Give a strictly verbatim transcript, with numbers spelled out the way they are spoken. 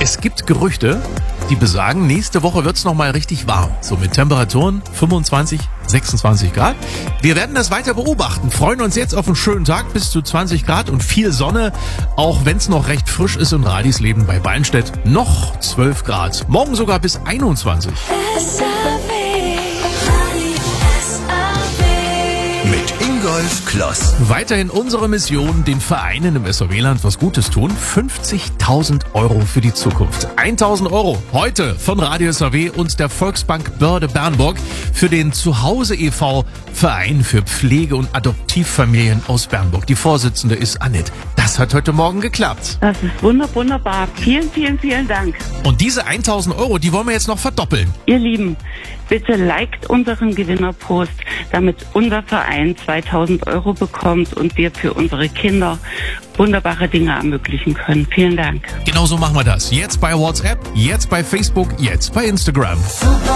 Es gibt Gerüchte, die besagen, nächste Woche wird's noch mal richtig warm. So mit Temperaturen fünfundzwanzig, sechsundzwanzig Grad. Wir werden das weiter beobachten. Freuen uns jetzt auf einen schönen Tag bis zu zwanzig Grad und viel Sonne. Auch wenn's noch recht frisch ist in Radisleben bei Beinstedt. Noch zwölf Grad. Morgen sogar bis einundzwanzig. Mit Ingolf Kloss. Weiterhin unsere Mission, den Vereinen im S O W-Land was Gutes tun. fünfzigtausend Euro für die Zukunft. tausend Euro heute von Radio S O W und der Volksbank Börde Bernburg für den Zuhause e V Verein für Pflege- und Adoptivfamilien aus Bernburg. Die Vorsitzende ist Annette. Das hat heute Morgen geklappt. Das ist wunder, wunderbar. Vielen, vielen, vielen Dank. Und diese tausend Euro, die wollen wir jetzt noch verdoppeln. Ihr Lieben, bitte liked unseren Gewinnerpost, damit unser Verein zweitausend Euro bekommt und wir für unsere Kinder wunderbare Dinge ermöglichen können. Vielen Dank. Genau so machen wir das. Jetzt bei WhatsApp, jetzt bei Facebook, jetzt bei Instagram. Super.